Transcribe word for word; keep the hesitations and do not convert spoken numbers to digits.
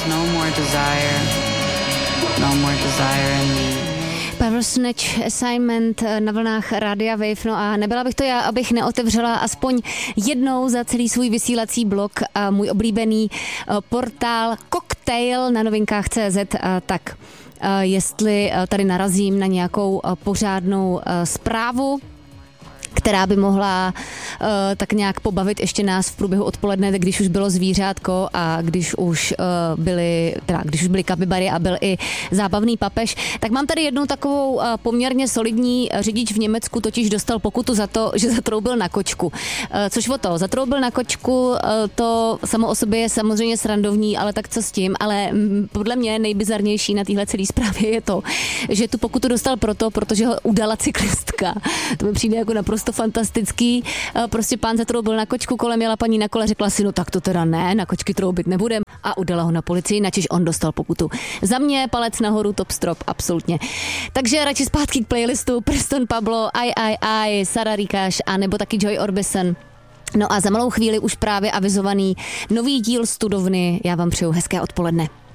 no more desire, no more desire in me. Power Snatch Assignment na vlnách Rádia Wave. No a nebyla bych to já, abych neotevřela aspoň jednou za celý svůj vysílací blog a můj oblíbený portál Cocktail na novinkách tečka cé zet, tak jestli tady narazím na nějakou pořádnou zprávu, která by mohla uh, tak nějak pobavit ještě nás v průběhu odpoledne, když už bylo zvířátko a když už uh, byly, teda když už byly kapibary a byl i zábavný papež. Tak mám tady jednu takovou uh, poměrně solidní řidič v Německu, totiž dostal pokutu za to, že zatroubil na kočku. Uh, což o to, zatroubil na kočku, uh, to samo o sobě je samozřejmě srandovní, ale tak co s tím, ale m, podle mě nejbizarnější na téhle celé zprávě je to, že tu pokutu dostal proto, protože ho udala cyklistka. To mi přijde jako naprosto fantastický. Prostě pán zatroubil na kočku, kolem jela paní na kole, řekla si, no tak to teda ne, na kočky troubit nebudem a udala ho na policii, načež on dostal pokutu. Za mě palec nahoru, top strop, absolutně. Takže radši zpátky k playlistu Preston Pablo, I, I, I, Sara Ríkáš a nebo taky Joy Orbison. No a za malou chvíli už právě avizovaný nový díl Studovny. Já vám přeju hezké odpoledne.